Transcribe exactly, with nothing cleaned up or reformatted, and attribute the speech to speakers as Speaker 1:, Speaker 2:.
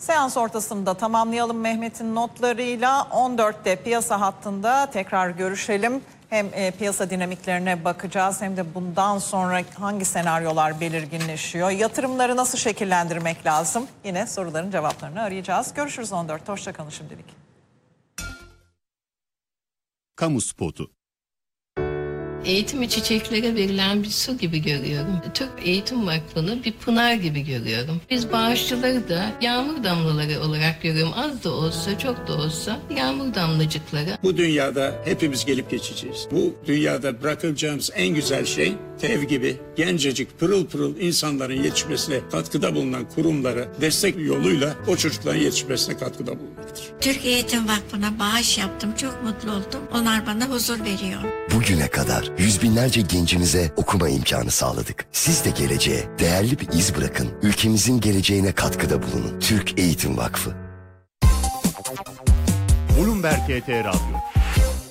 Speaker 1: Seans ortasında tamamlayalım Mehmet'in notlarıyla. on dörtte piyasa hattında tekrar görüşelim. Hem e, piyasa dinamiklerine bakacağız hem de bundan sonra hangi senaryolar belirginleşiyor. Yatırımları nasıl şekillendirmek lazım? Yine soruların cevaplarını arayacağız. Görüşürüz on dörtte. Hoşça kalın şimdilik.
Speaker 2: Kamu spotu.
Speaker 3: Eğitimi çiçeklere verilen bir su gibi görüyorum. Türk Eğitim Vakfı'nı bir pınar gibi görüyorum. Biz bağışçıları da yağmur damlaları olarak görüyorum. Az da olsa, çok da olsa yağmur damlacıkları.
Speaker 4: Bu dünyada hepimiz gelip geçeceğiz. Bu dünyada bırakacağımız en güzel şey TEV gibi gencecik pırıl pırıl insanların yetişmesine katkıda bulunan kurumlara destek yoluyla o çocukların yetişmesine katkıda bulunmaktır.
Speaker 5: Türk Eğitim Vakfı'na bağış yaptım. Çok mutlu oldum. Onlar bana huzur veriyor.
Speaker 6: Bugüne kadar yüz binlerce gencimize okuma imkanı sağladık. Siz de geleceğe değerli bir iz bırakın. Ülkemizin geleceğine katkıda bulunun. Türk Eğitim Vakfı.
Speaker 2: Bloomberg T T Radyo.